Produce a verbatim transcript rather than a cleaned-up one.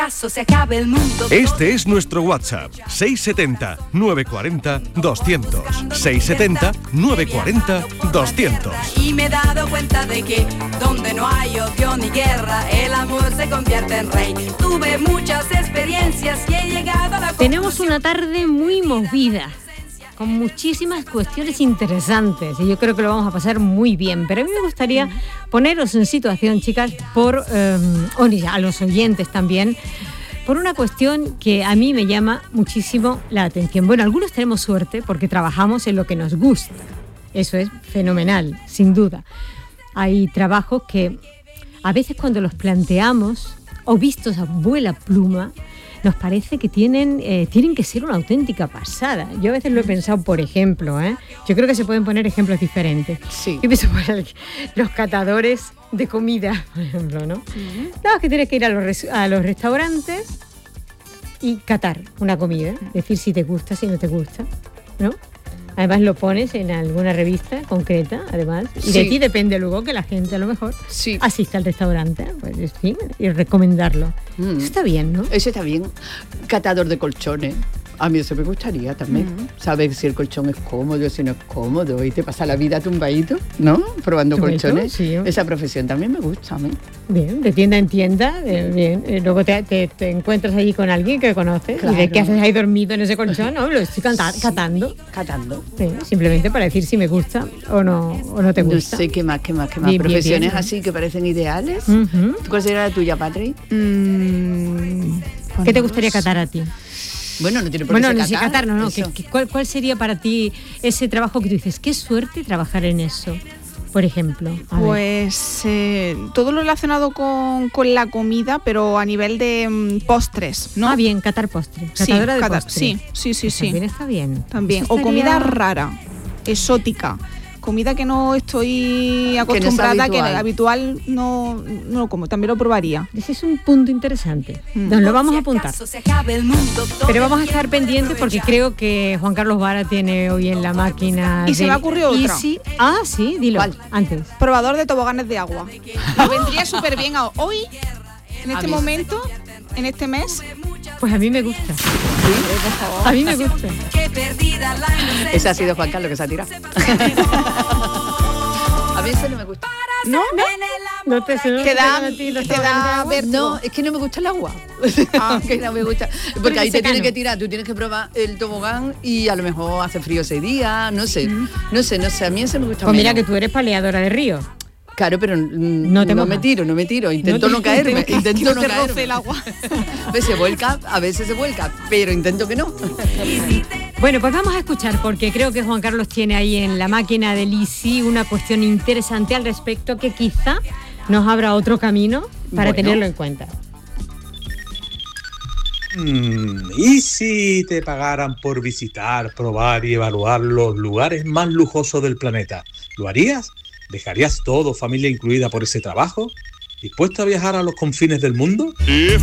Este es nuestro WhatsApp, seis siete cero, nueve cuatro cero, doscientos. seis siete cero, nueve cuatro cero, doscientos. Y me he dado cuenta de que donde no hay odio ni guerra, el amor se convierte en rey. Tuve muchas experiencias y he llegado a la conclusión. Tenemos una tarde muy movida, con muchísimas cuestiones interesantes, y yo creo que lo vamos a pasar muy bien. Pero a mí me gustaría poneros en situación, chicas, por eh, a los oyentes también, por una cuestión que a mí me llama muchísimo la atención. Bueno, algunos tenemos suerte porque trabajamos en lo que nos gusta. Eso es fenomenal, sin duda. Hay trabajos que a veces cuando los planteamos o vistos a vuela pluma, nos parece que tienen, eh, tienen que ser una auténtica pasada. Yo a veces lo he pensado, por ejemplo, ¿eh? Yo creo que se pueden poner ejemplos diferentes. Sí. Yo pienso por el, los catadores de comida, por ejemplo, ¿no? Uh-huh. No, es que tienes que ir a los, res, a los restaurantes y catar una comida, decir si te gusta, si no te gusta, ¿no? Además lo pones en alguna revista concreta, además, y sí. de ti depende luego que la gente a lo mejor sí. asista al restaurante, pues en fin, y recomendarlo. Mm. Eso está bien, ¿no? Eso está bien. Catador de colchones. A mí eso me gustaría también. Mm. Saber si el colchón es cómodo, si no es cómodo, y te pasa la vida tumbadito, ¿no? Probando colchones. Sí. Esa profesión también me gusta a mí. Bien, de tienda en tienda, de, bien. Eh, luego te, te, te encuentras allí con alguien que conoces, claro. y de qué haces ahí dormido en ese colchón, ¿no? Lo estoy canta- sí. catando. Catando. Sí, simplemente para decir si me gusta o no, o no te gusta. No sé qué más, qué más, qué más. Bien, profesiones bien, bien. Así que parecen ideales. Uh-huh. ¿Cuál sería la tuya, Patri? Mm, ¿Qué te gustaría catar a ti? Bueno, no tiene por bueno, qué no ser catar, catar, no, no. ¿Qué, qué, cuál, ¿Cuál sería para ti ese trabajo que tú dices? Qué suerte trabajar en eso, por ejemplo. A pues eh, todo lo relacionado con, con la comida, pero a nivel de um, postres, ¿no? Ah, bien, catar postres. Catadora sí, de catar, postres. Sí, sí, sí, pues sí. También está bien. También. O comida rara, exótica. Comida que no estoy acostumbrada, que no es habitual, que habitual no, no lo como, también lo probaría. Ese es un punto interesante. Mm. Nos lo vamos a apuntar. Pero vamos a estar pendientes porque creo que Juan Carlos Vara tiene hoy en la máquina. Y se me ha ocurrido otra. Easy. Ah, sí, dilo. ¿Cuál? Antes. Probador de toboganes de agua. Me vendría súper bien a hoy, en este momento, en este mes. Pues a mí me gusta. ¿Sí? A mí me gusta. Ese ha sido Juan Carlos que se ha tirado. A mí ese no me gusta. ¿No? ¿No? No te, te da, te da vértigo. No, es que no me gusta el agua. Ah, que no me gusta. Porque ahí te tienes que tirar, tú tienes que probar el tobogán y a lo mejor hace frío ese día, no sé. Mm. No sé, no sé, a mí ese me gusta. Pues menos. Mira que tú eres paleadora de río. Claro, pero no, no me tiro, no me tiro, intento no, te, no caerme, te, intento no, no caerme. El agua. A veces se vuelca, a veces se vuelca, pero intento que no. Bueno, pues vamos a escuchar, porque creo que Juan Carlos tiene ahí en la máquina del Easy una cuestión interesante al respecto que quizá nos abra otro camino para bueno. tenerlo en cuenta. Mm, ¿y si te pagaran por visitar, probar y evaluar los lugares más lujosos del planeta? ¿Lo harías? ¿Dejarías todo, familia incluida, por ese trabajo? ¿Dispuesto a viajar a los confines del mundo?